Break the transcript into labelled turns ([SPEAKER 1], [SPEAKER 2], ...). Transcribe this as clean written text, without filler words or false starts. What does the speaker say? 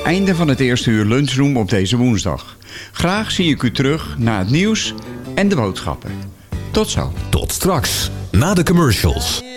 [SPEAKER 1] einde van het eerste uur lunchroom op deze woensdag. Graag zie ik u terug na het nieuws en de boodschappen. Tot zo.
[SPEAKER 2] Tot straks, na de commercials.